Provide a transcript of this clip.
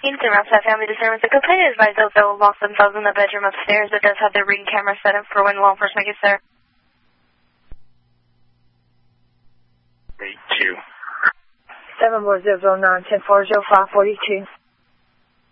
Eastern Roustat Family determines the complainant is advised those that will lock themselves in the bedroom upstairs that does have their ring camera set up for when law enforcement gets there. 32. 74009 1040 542.